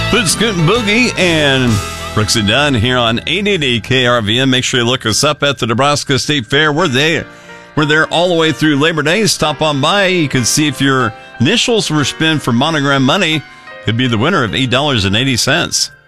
Food Scoot and Boogie and Brooks and Dunn here on 880 KRVN. Make sure you look us up at the Nebraska State Fair. We're there all the way through Labor Day. Stop on by. You can see if your initials were spent for Monogram money. Could be the winner of $8.80.